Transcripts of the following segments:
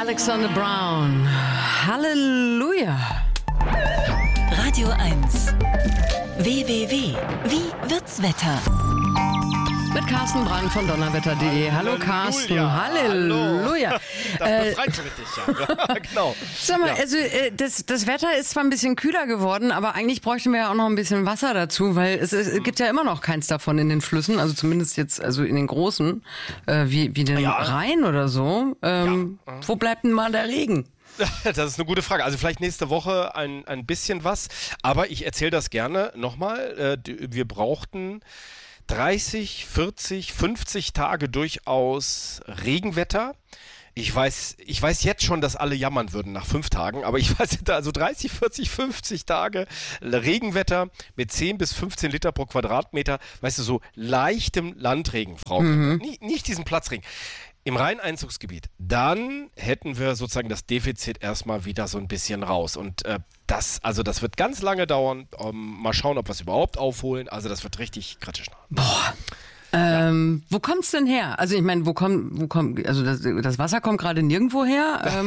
Alexander Brown. Halleluja. Radio 1. www. Wie wird's Wetter? Mit Carsten Brand von donnerwetter.de. Hallo Carsten. Halleluja. Das befreit so richtig, ja. Genau. Sag mal, also das Wetter ist zwar ein bisschen kühler geworden, aber eigentlich bräuchten wir ja auch noch ein bisschen Wasser dazu, weil es gibt ja immer noch keins davon in den Flüssen, also zumindest jetzt also in den großen, wie den Rhein oder so. Wo bleibt denn mal der Regen? Das ist eine gute Frage. Also vielleicht nächste Woche ein bisschen was, aber ich erzähle das gerne nochmal. Wir brauchten 30, 40, 50 Tage durchaus Regenwetter. Ich weiß jetzt schon, dass alle jammern würden nach 5 Tagen, aber ich weiß, also 30, 40, 50 Tage Regenwetter mit 10 bis 15 Liter pro Quadratmeter, weißt du, so leichtem Landregen, Frau. Nicht diesen Platzregen. Im Rheineinzugsgebiet, dann hätten wir sozusagen das Defizit erstmal wieder so ein bisschen raus. Und das wird ganz lange dauern. Mal schauen, ob wir es überhaupt aufholen. Also das wird richtig kritisch. Boah. Wo kommt's denn her? Also ich meine, also das Wasser kommt gerade nirgendwo her.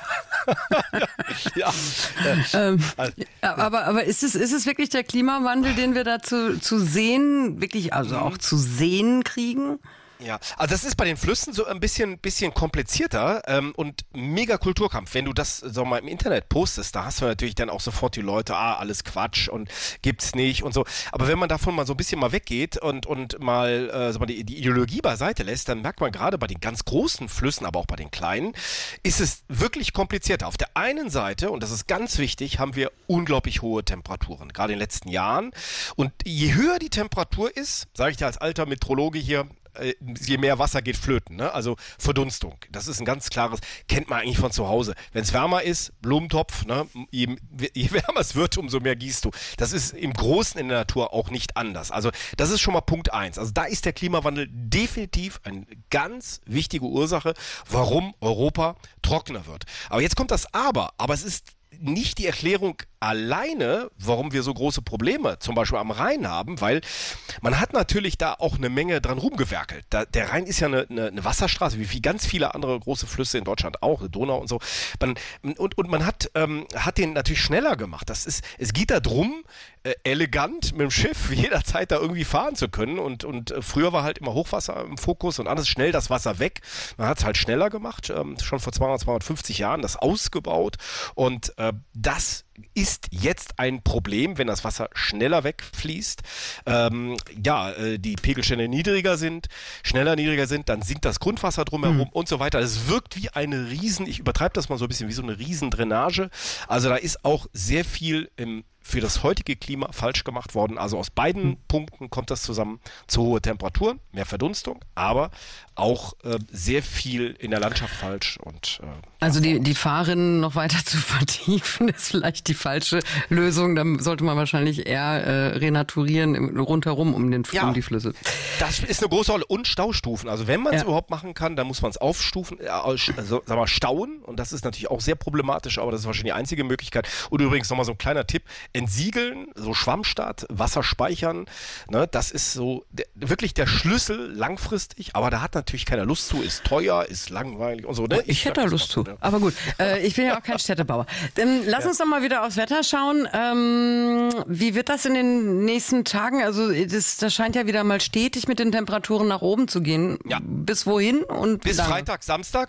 Aber ist es wirklich der Klimawandel, den wir da zu sehen, wirklich also auch zu sehen kriegen? Ja, also das ist bei den Flüssen so ein bisschen komplizierter und mega Kulturkampf. Wenn du das so mal im Internet postest, da hast du natürlich dann auch sofort die Leute, alles Quatsch und gibt's nicht und so. Aber wenn man davon mal so ein bisschen mal weggeht und mal die Ideologie beiseite lässt, dann merkt man gerade bei den ganz großen Flüssen, aber auch bei den kleinen, ist es wirklich komplizierter. Auf der einen Seite, und das ist ganz wichtig, haben wir unglaublich hohe Temperaturen, gerade in den letzten Jahren. Und je höher die Temperatur ist, sage ich dir als alter Meteorologe hier, je mehr Wasser geht flöten, ne? Also Verdunstung. Das ist ein ganz klares, kennt man eigentlich von zu Hause. Wenn es wärmer ist, Blumentopf, ne? Je wärmer es wird, umso mehr gießt du. Das ist im Großen in der Natur auch nicht anders. Also das ist schon mal Punkt 1. Also da ist der Klimawandel definitiv eine ganz wichtige Ursache, warum Europa trockener wird. Aber jetzt kommt das Aber es ist nicht die Erklärung alleine, warum wir so große Probleme zum Beispiel am Rhein haben, weil man hat natürlich da auch eine Menge dran rumgewerkelt. Der Rhein ist ja eine Wasserstraße, wie ganz viele andere große Flüsse in Deutschland auch, eine Donau und so. Man hat den natürlich schneller gemacht. Es geht da drum, elegant mit dem Schiff jederzeit da irgendwie fahren zu können und früher war halt immer Hochwasser im Fokus und alles schnell das Wasser weg. Man hat es halt schneller gemacht, schon vor 250 Jahren, das ausgebaut und das ist jetzt ein Problem, wenn das Wasser schneller wegfließt. Die Pegelstände schneller niedriger sind, dann sinkt das Grundwasser drumherum und so weiter. Es wirkt wie eine ich übertreibe das mal so ein bisschen, wie so eine Riesendrainage. Also da ist auch sehr viel für das heutige Klima falsch gemacht worden. Also aus beiden Punkten kommt das zusammen. Zu hohe Temperaturen, mehr Verdunstung, aber auch sehr viel in der Landschaft falsch. Also die Fahrrinnen noch weiter zu vertiefen, ist vielleicht die falsche Lösung. Dann sollte man wahrscheinlich eher renaturieren rundherum um die Flüsse. Das ist eine große Rolle. Und Staustufen. Also wenn man es überhaupt machen kann, dann muss man es aufstufen, stauen. Und das ist natürlich auch sehr problematisch, aber das ist wahrscheinlich die einzige Möglichkeit. Und übrigens nochmal so ein kleiner Tipp. Entsiegeln, so Schwammstaat, Wasser speichern, ne, das ist so wirklich der Schlüssel langfristig, aber da hat natürlich keiner Lust zu, ist teuer, ist langweilig und so. Ne? Ich hätte da Lust zu, aber gut, ich bin ja auch kein Städtebauer. Lass uns doch mal wieder aufs Wetter schauen. Wie wird das in den nächsten Tagen? Also das scheint ja wieder mal stetig mit den Temperaturen nach oben zu gehen. Ja. Bis wohin? Und bis Freitag, Samstag.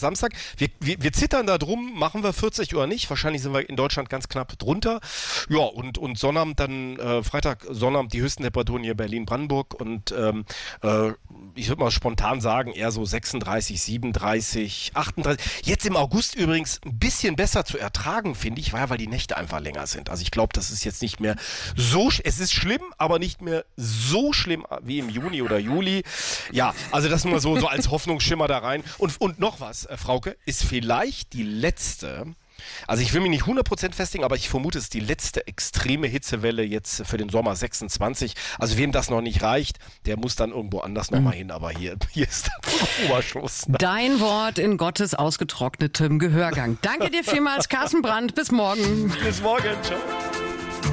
Wir zittern da drum, machen wir 40 oder nicht. Wahrscheinlich sind wir in Deutschland ganz knapp drunter. Ja, und Sonnabend dann, Freitag, Sonnabend die höchsten Temperaturen hier in Berlin-Brandenburg und ich würde mal spontan sagen, eher so 36, 37, 38. Jetzt im August übrigens ein bisschen besser zu ertragen, finde ich, weil die Nächte einfach länger sind. Also ich glaube, das ist jetzt nicht mehr es ist schlimm, aber nicht mehr so schlimm wie im Juni oder Juli. Ja, also das nur so als Hoffnungsschimmer da rein. Und noch was, Frauke, ist vielleicht die letzte. Also ich will mich nicht 100% festlegen, aber ich vermute, es ist die letzte extreme Hitzewelle jetzt für den Sommer 26. Also wem das noch nicht reicht, der muss dann irgendwo anders nochmal hin. Aber hier ist der Oberschuss. Dein Wort in Gottes ausgetrocknetem Gehörgang. Danke dir vielmals, Carsten Brand. Bis morgen. Bis morgen. Ciao.